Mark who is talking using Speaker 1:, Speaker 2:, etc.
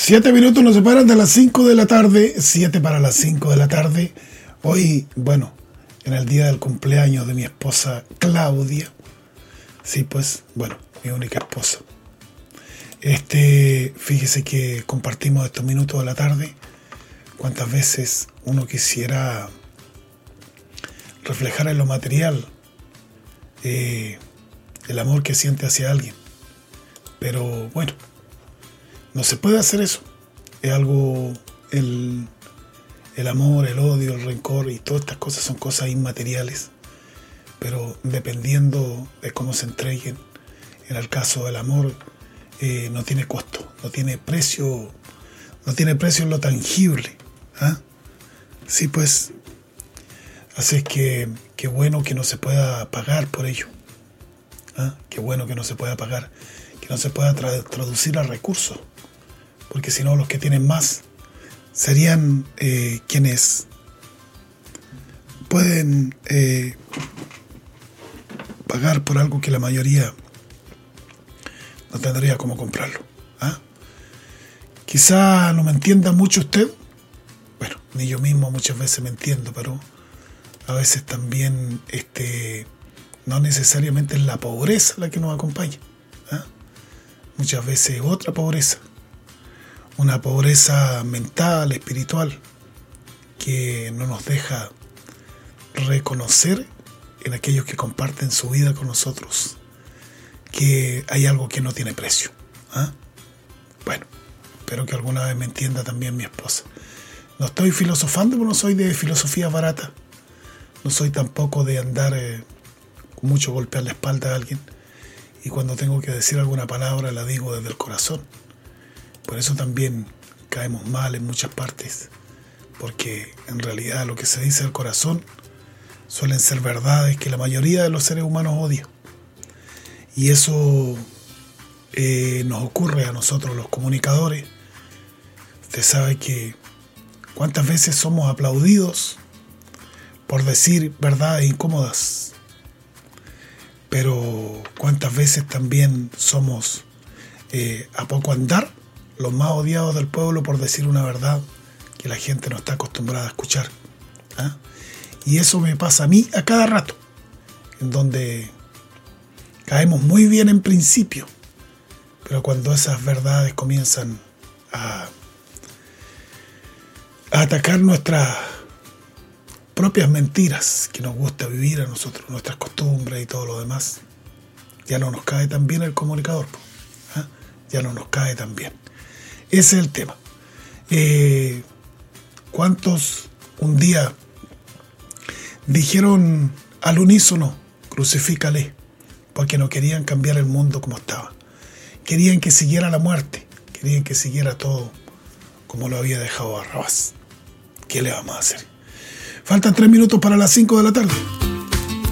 Speaker 1: 7 minutos nos separan de las 5 de la tarde, 7 para las 5 de la tarde. Hoy, bueno, en el día del cumpleaños de mi esposa Claudia. Sí, pues, bueno, mi única esposa. Fíjese que compartimos estos minutos de la tarde. Cuántas veces uno quisiera reflejar en lo material el amor que siente hacia alguien. Pero bueno, no se puede hacer eso. Es algo, el amor, el odio, el rencor y todas estas cosas son cosas inmateriales. Pero dependiendo de cómo se entreguen, en el caso del amor, no tiene costo, no tiene precio en lo tangible. ¿Ah? Sí, pues, así es que qué bueno que no se pueda pagar por ello. ¿Ah? Qué bueno que no se pueda pagar, que no se pueda traducir a recursos, porque si no los que tienen más serían quienes pueden pagar por algo que la mayoría no tendría cómo comprarlo. ¿Ah? Quizá no me entienda mucho usted. Bueno, ni yo mismo muchas veces me entiendo, pero a veces también no necesariamente es la pobreza la que nos acompaña. ¿Ah? Muchas veces otra pobreza, una pobreza mental, espiritual, que no nos deja reconocer en aquellos que comparten su vida con nosotros que hay algo que no tiene precio. ¿Ah? Bueno, espero que alguna vez me entienda también mi esposa. No estoy filosofando, pero no soy de filosofía barata. No soy tampoco de andar con mucho golpear la espalda a alguien. Y cuando tengo que decir alguna palabra la digo desde el corazón. Por eso también caemos mal en muchas partes. Porque en realidad lo que se dice del corazón suelen ser verdades que la mayoría de los seres humanos odia. Y eso nos ocurre a nosotros los comunicadores. Usted sabe que cuántas veces somos aplaudidos por decir verdades incómodas, pero cuántas veces también somos a poco andar los más odiados del pueblo por decir una verdad que la gente no está acostumbrada a escuchar. ¿Ah? Y eso me pasa a mí a cada rato, en donde caemos muy bien en principio, pero cuando esas verdades comienzan a atacar nuestras propias mentiras que nos gusta vivir a nosotros, nuestras costumbres y todo lo demás, ya no nos cae tan bien el comunicador. ¿Ah? Ya no nos cae tan bien. Ese es el tema. ¿Cuántos un día dijeron al unísono, crucifícale? Porque no querían cambiar el mundo como estaba. Querían que siguiera la muerte. Querían que siguiera todo como lo había dejado Barrabás. ¿Qué le vamos a hacer? Faltan 3 minutos para las 5 de la tarde.